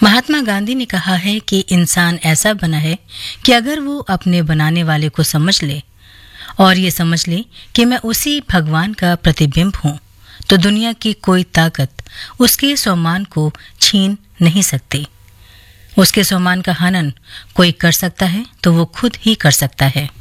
महात्मा गांधी ने कहा है कि इंसान ऐसा बना है कि अगर वो अपने बनाने वाले को समझ ले और ये समझ ले कि मैं उसी भगवान का प्रतिबिंब हूँ, तो दुनिया की कोई ताकत उसके सम्मान को छीन नहीं सकती। उसके सम्मान का हनन कोई कर सकता है तो वो खुद ही कर सकता है।